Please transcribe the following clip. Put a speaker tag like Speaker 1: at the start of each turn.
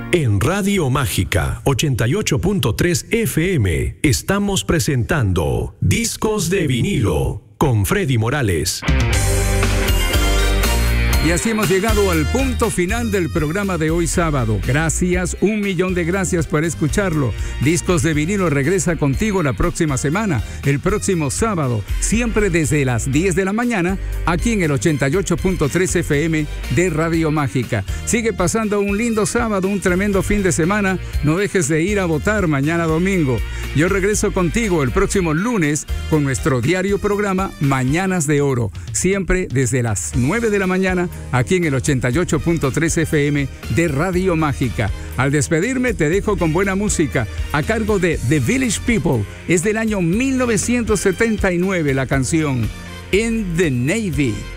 Speaker 1: En Radio Mágica 88.3 FM estamos presentando Discos de Vinilo con Freddy Morales.
Speaker 2: Y así hemos llegado al punto final del programa de hoy sábado. Gracias, 1.000.000 de gracias por escucharlo. Discos de Vinilo regresa contigo la próxima semana, el próximo sábado, siempre desde las 10 de la mañana, aquí en el 88.3 FM de Radio Mágica. Sigue pasando un lindo sábado, un tremendo fin de semana. No dejes de ir a votar mañana domingo. Yo regreso contigo el próximo lunes con nuestro diario programa Mañanas de Oro, siempre desde las 9 de la mañana, aquí en el 88.3 FM de Radio Mágica. Al despedirme te dejo con buena música a cargo de The Village People. Es del año 1979 la canción In the Navy.